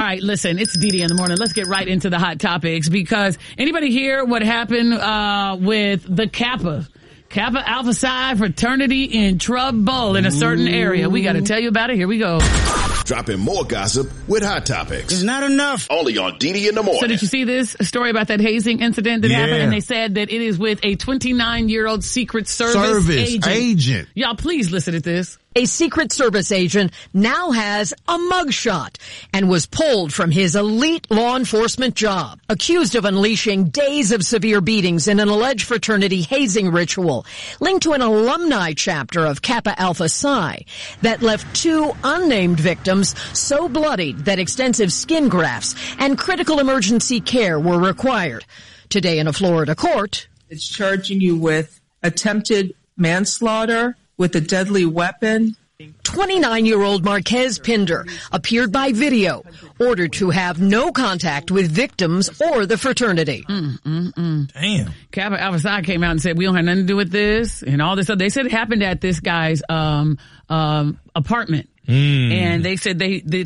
right, listen, it's DD in the morning. Let's get right into the hot topics, because anybody hear what happened with the Kappa Alpha Psi fraternity in trouble in a certain area? We got to tell you about it. Here we go. Dropping more gossip with hot topics. It's not enough. Only on DD in the morning. So did you see this story about that hazing incident that happened? And they said that it is with a 29-year-old Secret Service agent. Y'all, please listen to this. A Secret Service agent now has a mugshot and was pulled from his elite law enforcement job, accused of unleashing days of severe beatings in an alleged fraternity hazing ritual linked to an alumni chapter of Kappa Alpha Psi that left 2 unnamed victims so bloodied that extensive skin grafts and critical emergency care were required. Today in a Florida court, it's charging you with attempted manslaughter with a deadly weapon. 29-year-old Marquez Pinder appeared by video, ordered to have no contact with victims or the fraternity. Damn. Kappa Alpha Psi came out and said, we don't have nothing to do with this and all this stuff. They said it happened at this guy's apartment. And they said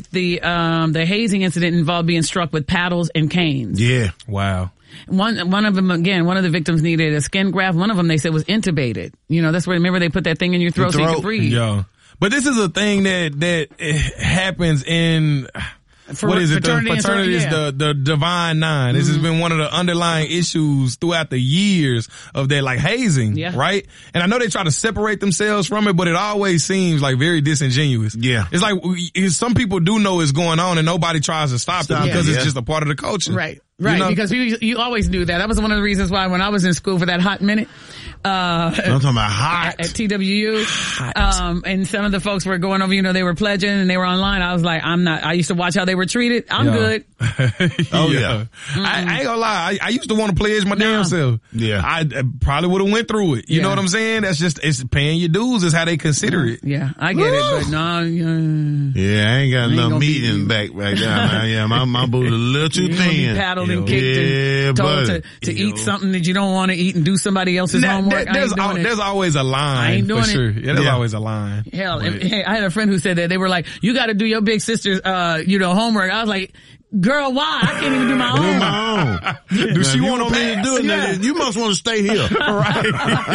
the hazing incident involved being struck with paddles and canes. Yeah. Wow. One of them, again, one of the victims needed a skin graft. One of them, they said, was intubated. You know, that's where, remember, they put that thing in your throat so you could breathe. Yeah. But this is a thing that happens in... What is it? The fraternity is the Divine Nine. This has been one of the underlying issues throughout the years of that, like, hazing, right? And I know they try to separate themselves from it, but it always seems like very disingenuous. Yeah. It's like some people do know it's going on and nobody tries to stop it because it's just a part of the culture. Right. Right. You know? Because you always do that. That was one of the reasons why when I was in school for that hot minute, I'm talking about hot. At TWU. And some of the folks were going over, you know, they were pledging and they were online. I was like, I used to watch how they were treated. I'm good. Oh yeah. I ain't gonna lie. I used to want to pledge my damn self. Yeah. I probably would have went through it. You know what I'm saying? That's just, it's paying your dues is how they consider it. Yeah. I get it, but no. Yeah. I ain't got enough meat in the back right now. Yeah. My booty a little too thin. Paddled and kicked and told to eat something that you don't want to eat and do somebody else's homework. There's always a line. I ain't doing for sure. it. Yeah, there's always a line. Hell, I had a friend who said that. They were like, you got to do your big sister's, homework. I was like, girl, why? I can't even do my own. Do she want me to do it? Yeah. You must want to stay here. Right.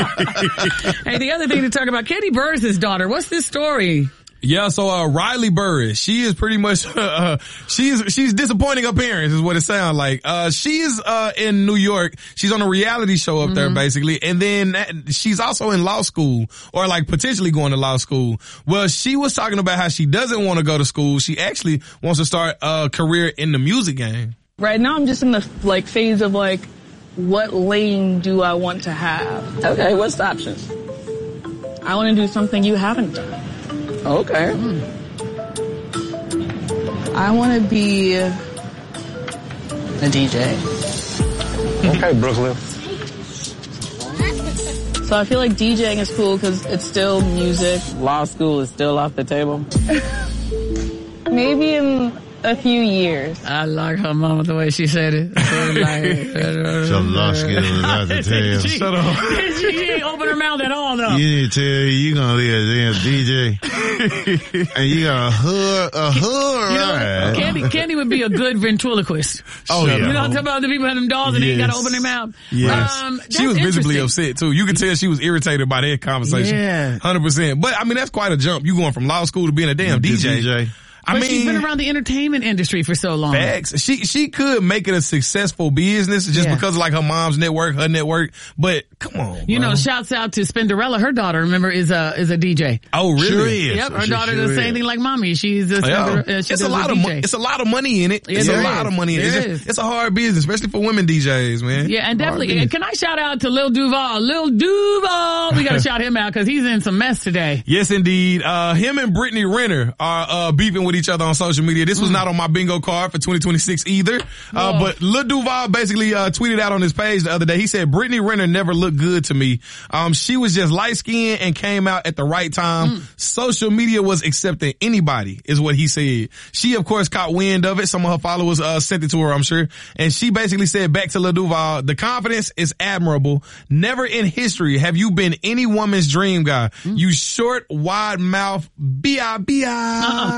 Hey, the other thing to talk about, Katie Burris' daughter. What's this story? Yeah, so Riley Burris, she is pretty much she's disappointing her parents is what it sounds like. She's in New York. She's on a reality show up there basically, and then she's also in law school or like potentially going to law school. Well, she was talking about how she doesn't want to go to school. She actually wants to start a career in the music game. Right now I'm just in the phase of what lane do I want to have? Okay, what's the options? I want to do something you haven't done. Okay. I want to be a DJ. Okay, Brooklyn. So I feel like DJing is cool because it's still music. Law school is still off the table? Maybe in a few years. I like her mama the way she said it. Some law school is out the tail. Shut up. She ain't open her mouth at all though. You need to tell you gonna be a damn DJ. And you got a hood ride. Candy would be a good ventriloquist. Oh yeah. You know what I'm talking about? The people have them dolls and they ain't gotta open their mouth. Yes. She was visibly upset too. You could tell she was irritated by that conversation. Yeah. 100%. But I mean, that's quite a jump. You going from law school to being a damn DJ. But she's been around the entertainment industry for so long. Facts. She could make it a successful business just because of like her mom's network, her network. But come on, you know, shouts out to Spinderella. Her daughter, remember, is a DJ. Oh, really? Sure is. Yep. Her daughter does the same thing like mommy. She's a it's a lot of it's a lot of money in it. It's a lot of money in it. It's a hard business, especially for women DJs, man. Yeah, and definitely. Can I shout out to Lil Duval? Lil Duval, we gotta shout him out because he's in some mess today. Yes, indeed. Him and Brittany Renner are beefing with each other on social media. This was not on my bingo card for 2026 either. But Lil Duval basically tweeted out on his page the other day. He said, Brittany Renner never looked good to me. She was just light-skinned and came out at the right time. Social media was accepting anybody, is what he said. She, of course, caught wind of it. Some of her followers sent it to her, I'm sure. And she basically said back to Lil Duval, the confidence is admirable. Never in history have you been any woman's dream guy. You short, wide mouth, B.I.B.I.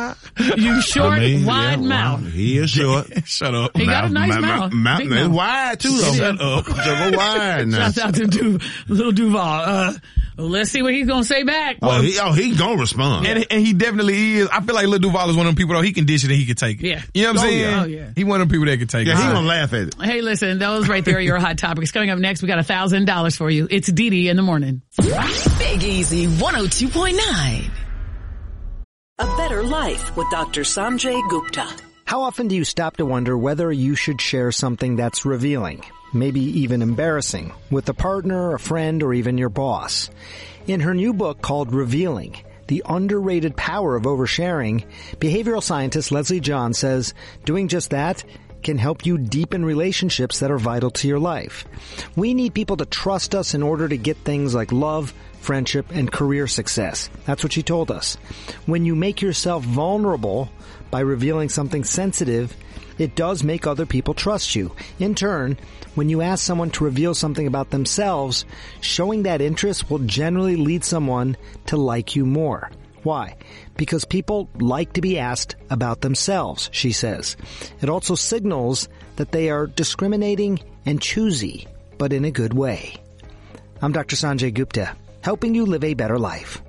You short, wide mouth. He is short. Shut up. He got a nice mouth. Mouth Big is mouth. wide too, though. Shut up. So go wide now. Shouts out to little Duval. Let's see what he's gonna say back. He gonna respond. And he definitely is. I feel like Lil Duval is one of them people, though. He can dish it and he can take it. Yeah. You know what I'm saying? Yeah. Oh, yeah. He one of them people that can take it. Yeah, he gonna laugh at it. Hey, listen, those right there are your hot topics. Coming up next, we got $1,000 for you. It's Dee in the morning. Big Easy 102.9. A Better Life with Dr. Sanjay Gupta. How often do you stop to wonder whether you should share something that's revealing, maybe even embarrassing, with a partner, a friend, or even your boss? In her new book called Revealing, The Underrated Power of Oversharing, behavioral scientist Leslie John says doing just that can help you deepen relationships that are vital to your life. We need people to trust us in order to get things like love, friendship, and career success. That's what she told us. When you make yourself vulnerable by revealing something sensitive, it does make other people trust you. In turn, when you ask someone to reveal something about themselves, showing that interest will generally lead someone to like you more. Why? Because people like to be asked about themselves, she says. It also signals that they are discriminating and choosy, but in a good way. I'm Dr. Sanjay Gupta, helping you live a better life.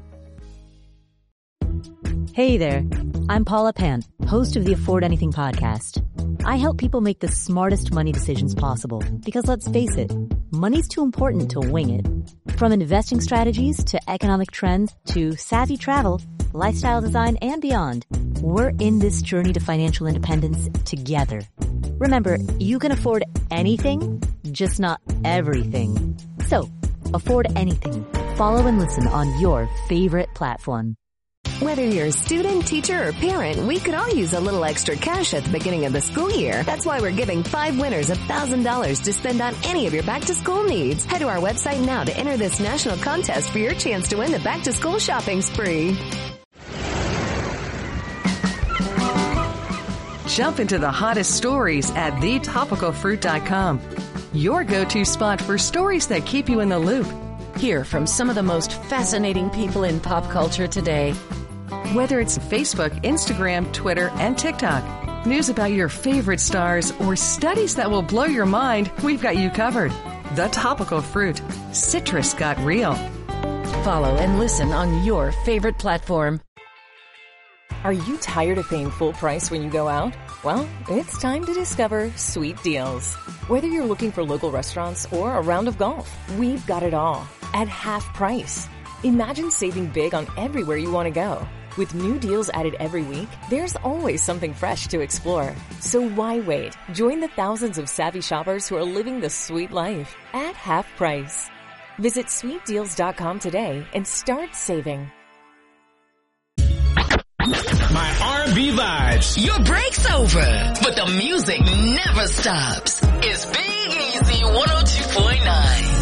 Hey there, I'm Paula Pan, host of the Afford Anything podcast. I help people make the smartest money decisions possible because let's face it, money's too important to wing it. From investing strategies to economic trends to savvy travel, lifestyle design, and beyond, we're in this journey to financial independence together. Remember, you can afford anything, just not everything. So, afford anything. Follow and listen on your favorite platform. Whether you're a student, teacher, or parent, we could all use a little extra cash at the beginning of the school year. That's why we're giving 5 winners $1,000 to spend on any of your back-to-school needs. Head to our website now to enter this national contest for your chance to win the back-to-school shopping spree. Jump into the hottest stories at thetopicalfruit.com. Your go-to spot for stories that keep you in the loop. Hear from some of the most fascinating people in pop culture today. Whether it's Facebook, Instagram, Twitter, and TikTok, news about your favorite stars, or studies that will blow your mind, we've got you covered. The Topical Fruit. Citrus got real. Follow and listen on your favorite platform. Are you tired of paying full price when you go out? Well, it's time to discover Sweet Deals. Whether you're looking for local restaurants or a round of golf, we've got it all at half price. Imagine saving big on everywhere you want to go. With new deals added every week, there's always something fresh to explore. So why wait? Join the thousands of savvy shoppers who are living the sweet life at half price. Visit sweetdeals.com today and start saving. My R&B vibes. Your break's over, but the music never stops. It's Big Easy 102.9.